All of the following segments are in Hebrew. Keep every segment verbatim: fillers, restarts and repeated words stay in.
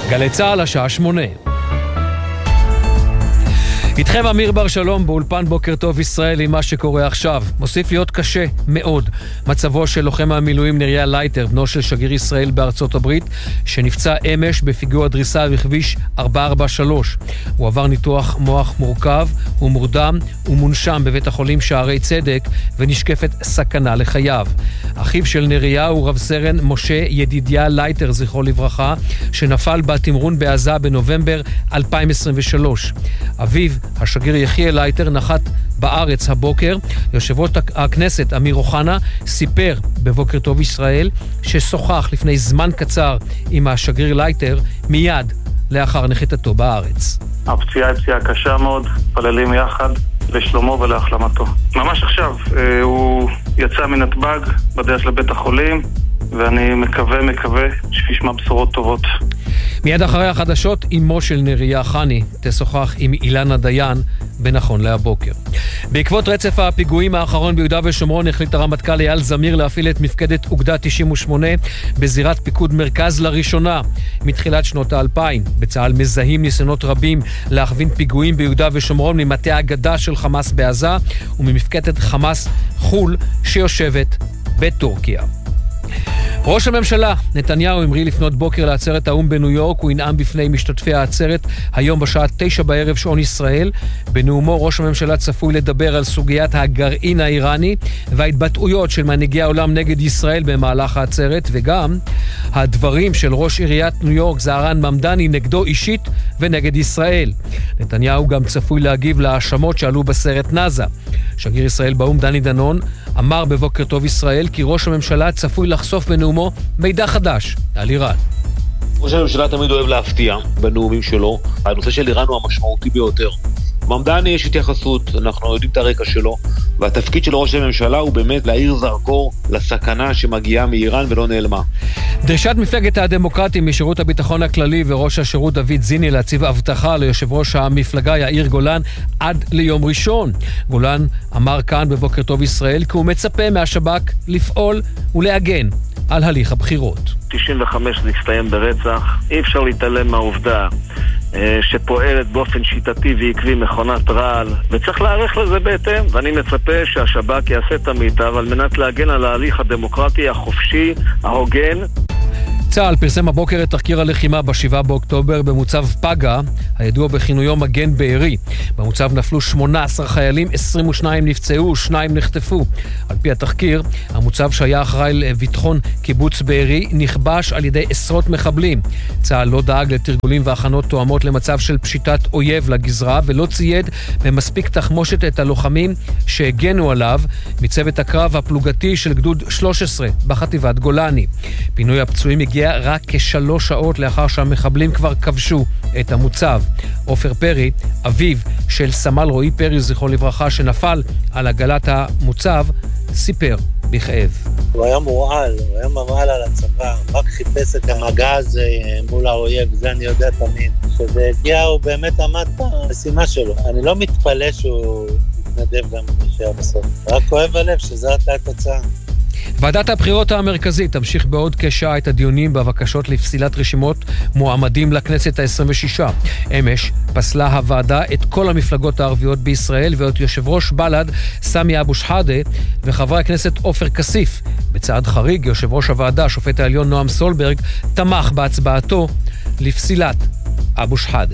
גלי צהל השעה שמונה. איתכם אמיר בר שלום באולפן בוקר טוב ישראל עם מה שקורה עכשיו. מוסיף להיות קשה מאוד מצבו של לוחם המילואים נריה לייטר, בנו של שגריר ישראל בארצות הברית, שנפצע אמש בפיגוע דריסה בכביש ארבע ארבע שלוש. הוא עבר ניתוח מוח מורכב, הוא מורדם ומונשם בבית החולים שערי צדק, ונשקפת סכנה לחייו. אחיו של נריה הוא רב סרן משה ידידיה לייטר, זכרו לברכה, שנפל בתמרון בעזה בנובמבר אלפיים עשרים ושלוש. אביו השגריר יחיאל לייטר נחת בארץ הבוקר. יושב ראש הכנסת אמיר אוחנה סיפר בבוקר טוב ישראל ששוחח לפני זמן קצר עם השגריר לייטר מיד לאחר נחיתתו בארץ. הפציעה היא פציעה קשה מאוד, פללים יחד לשלומו ולהחלמתו. ממש עכשיו הוא יצא מנתב"ג בדרך לבית החולים, ואני מקווה, מקווה שישמע בשורות טובות. מיד אחרי החדשות, אמו של נריה חני תשוחח עם אילנה דיין בנכון להבוקר. בעקבות רצף הפיגועים האחרון ביהודה ושומרון, החליט הרמטכ"ל אייל זמיר להפעיל את מפקדת אוגדה תשעים ושמונה בזירת פיקוד מרכז לראשונה מתחילת שנות האלפיים. בצה"ל מזהים ניסיונות רבים להכווין פיגועים ביהודה ושומרון ממטה האגדה של חמאס בעזה וממפקדת חמאס חול שיושבת בטורקיה. ראש הממשלה נתניהו המריא לפנות בוקר לעצרת האום בניו יורק. הוא ינאם בפני משתתפי העצרת היום בשעה תשע בערב שעון ישראל. בנאומו ראש הממשלה צפוי לדבר על סוגיית הגרעין האיראני וההתבטאויות של מנהיגי העולם נגד ישראל במהלך העצרת, וגם הדברים של ראש עיריית ניו יורק זהרן ממדני נגדו אישית ונגד ישראל. נתניהו גם צפוי להגיב להאשמות שעלו בסרט נאזה. שגריר ישראל באום דני דנון אמר בבוקר טוב ישראל כי ראש הממשלה צפוי לחשוף בנאומו מידע חדש על איראן. ראש הממשלה תמיד אוהב להפתיע בנאומים שלו. הנושא של איראן הוא המשמעותי ביותר. ממדני יש התייחסות, אנחנו יודעים את הרקע שלו, והתפקיד של ראש הממשלה הוא באמת להאיר זרקור לסכנה שמגיעה מאיראן ולא נעלמה. דרישת מפלגת הדמוקרטים משירות הביטחון הכללי וראש השירות דוד זיני להציב הבטחה ליושב ראש המפלגה יאיר גולן עד ליום ראשון. גולן אמר כאן בבוקר טוב ישראל כי הוא מצפה מהשב"כ לפעול ולהגן על הליך הבחירות. תשעים וחמש נסתיים ברצח, אי אפשר להתעלם מהעובדה שפועלת באופן שיטתי ועקבי מכונת רעל, וצריך להערך לזה בהתאם, ואני מצפה שהשב"כ יעשה את המיטב על מנת להגן על ההליך הדמוקרטי החופשי, ההוגן. צה"ל פרסם הבוקר את תחקיר הלחימה בשבעה באוקטובר במוצב פגה, הידוע בכינויו מגן בארי. במוצב נפלו שמונה עשר חיילים, עשרים ושניים נפצעו, שניים נחטפו. על פי התחקיר, המוצב שהיה אחראי לביטחון קיבוץ בארי נכבש על ידי עשרות מחבלים. צה"ל לא דאג לתרגולים והכנות תואמות למצב של פשיטת אויב לגזרה, ולא צייד במספיק תחמושת את הלוחמים שהגנו עליו מצוות הקרב הפלוגתי של גדוד שלוש עשרה בחטיבת גולני. פינוי הפצועים הגיע רק כשלוש שעות לאחר שהמחבלים כבר כבשו את המוצב. עופר פרי, אביו של סמל רועי פרי זכרו לברכה שנפל על עגלת המוצב, סיפר בכאב. הוא היה מורעל, הוא היה מורעל על הצבא, רק חיפש את המגע הזה מול האויב, זה אני יודע תמיד. כשזה הגיע הוא באמת עמד במשימה שלו. אני לא מתפלא שהוא התנדב גם להישאר בסוף. רק כואב הלב שזה הייתה התוצאה. ועדת הבחירות המרכזית תמשיך בעוד כשעה את הדיונים בבקשות לפסילת רשימות מועמדים לכנסת ה-עשרים ושש. אמש פסלה הוועדה את כל המפלגות הערביות בישראל ואת יושב ראש בל"ד סמי אבו שחאדה וחברי הכנסת עופר כסיף. בצעד חריג יושב ראש הוועדה שופט העליון נועם סולברג תמך בהצבעתו לפסילת אבו שחאדה.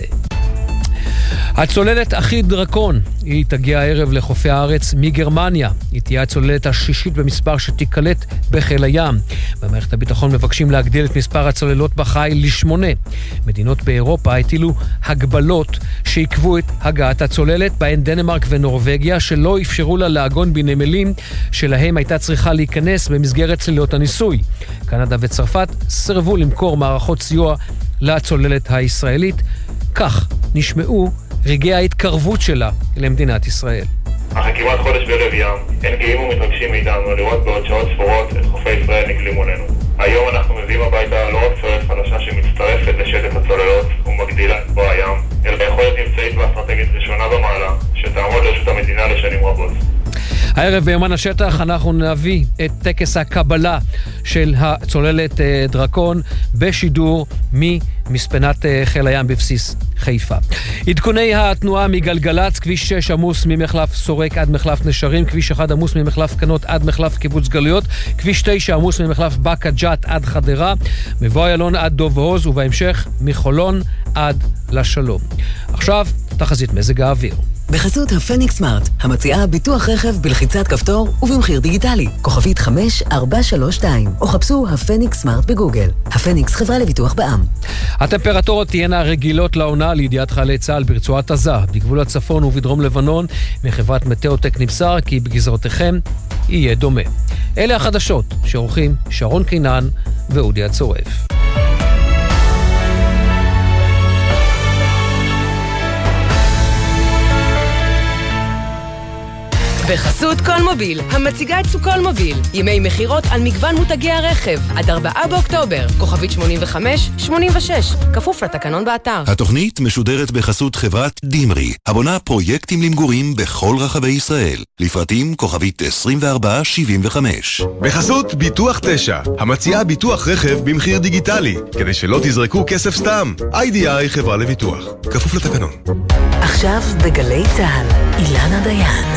הצוללת אחי דרקון, היא תגיע הערב לחופי הארץ מגרמניה. היא תהיה הצוללת השישית במספר שתיקלט בחיל הים. במערכת הביטחון מבקשים להגדיל את מספר הצוללות בחיל לשמונה. מדינות באירופה הטילו הגבלות שעיכבו את הגעת הצוללת, בהן דנמרק ונורווגיה, שלא אפשרו לה לעגון בנמלים שלהם הייתה צריכה להיכנס במסגרת צלילות הניסוי. קנדה וצרפת סרבו למכור מערכות סיוע לצוללת הישראלית. כך נשמעו רגעי ההתקרבות שלה למדינת ישראל. אחרי כמעט חודש בלב ים, אין גאים ומתרגשים מאיתנו לראות בעוד שעות ספורות את חופי ישראל נגלים מולנו. היום אנחנו מביאים הביתה לא רק צוללת חדשה שמצטרפת לשטף הצוללות ומגדילה את בוא הים, אלא יכולת מבצעית ואסטרטגית ראשונה במעלה שתעמוד לרשות המדינה לשנים רבות. הערב ביומן השטח אנחנו נביא את טקס הקבלה של הצוללת דרקון בשידור ממספנת חיל הים בבסיס חיפה. עדכוני התנועה מגלגלץ, כביש שש עמוס ממחלף סורק עד מחלף נשרים, כביש אחד עמוס ממחלף קנות עד מחלף קיבוץ גלויות, כביש תשע עמוס ממחלף בקה ג'ת עד חדרה, מבוא איילון עד דוב הוז, ובהמשך מחולון עד לשלום. עכשיו תחזית מזג האוויר. בחסות הפניקס סמארט, המציעה ביטוח רכב בלחיצת כפתור ובמחיר דיגיטלי. כוכבית חמש ארבע שלוש שתיים, או חפשו הפניקס סמארט בגוגל. הפניקס חברה לביטוח בע"מ. הטמפרטורות תהיינה רגילות לעונה לידיעת חיילי צה"ל ברצועת עזה, בגבול הצפון ובדרום לבנון. מחברת מטאוטק נמסר כי בגזרותיכם יהיה דומה. אלה החדשות שעורכים שרון קינן ואודי הצורף. בחסות קולמוביל, המציגה את סוקולמוביל. ימי מחירות על מגוון מותגי הרכב. עד ארבעה באוקטובר. כוכבית שמונים וחמש שמונים ושש. כפוף לתקנון באתר. התוכנית משודרת בחסות חברת דימרי, הבונה פרויקטים למגורים בכל רחבי ישראל. לפרטים כוכבית עשרים וארבע שבעים וחמש. בחסות ביטוח תשע, המציעה ביטוח רכב במחיר דיגיטלי, כדי שלא תזרקו כסף סתם. איי די איי חברה לביטוח. כפוף לתקנון. עכשיו בגלי צהל, אילנה דיין.